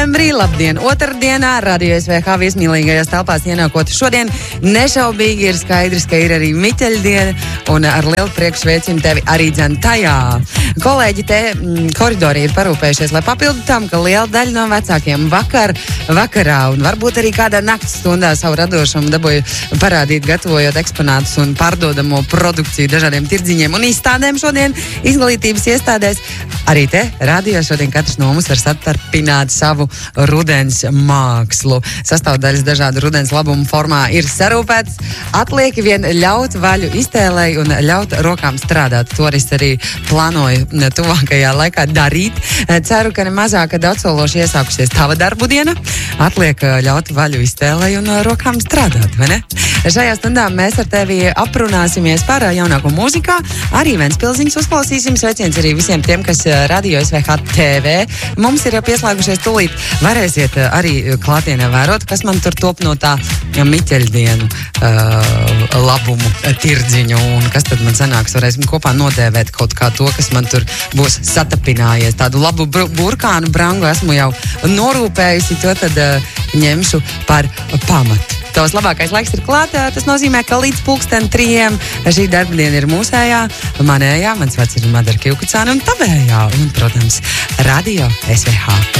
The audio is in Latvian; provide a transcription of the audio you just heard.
Labdien! Otrdienā Radio SVH viesmīlīgajās telpās ienākot šodien nešaubīgi ir skaidrs, ka ir arī Miķeļdiena un ar lielu prieku sveicinu tevi arī dzen tajā. Kolēģi te koridorī ir parūpējušies, lai papildu tam, ka liela daļa no vecākiem vakarā un varbūt arī kādā nakts stundā savu radošumu dabūju parādīt, gatavojot eksponātus un pārdodamo produkciju dažādiem tirdziņiem un izstādēm šodien izglītības iestādēs. Arī te radio šodien katrs no mums var satarpināt savu rudens mākslu. Sastāvdaļas dažādu rudens labumu formā ir sarūpētas. Atliek vien ļaut vaļu iztēlei un ļaut rokām strādāt. To arī plānoju tuvākajā laikā darīt. Ceru, ka nemazāk daudzsološi iesākusies tava darbu diena. Atliek ļaut vaļu iztēlei un rokām strādāt, vai ne? Šajā stundā mēs ar tevi aprunāsimies par jaunāko mūzikā. Arī Ventspilziņas uzklausīsim. Sveiciens arī visiem tiem, kas Radio SVH TV mums ir pieslēgušies tūlīt. Varēsiet arī klātienē vērot, kas man tur top no tā Miķeļdienu labumu tirdziņu un kas tad man sanāks. Varēsim kopā nodēvēt kaut kā to, kas man tur būs satapinājies. Tādu labu burkānu brangu esmu jau norūpējusi, to tad ņemšu par pamatu. Tavs labākais laiks ir klāt, tas nozīmē, ka līdz 3:00 šī darba diena ir mūsējā, manējā, mans vārds ir Madara Kivkucāna un tavējā, un, protams, Radio SVH.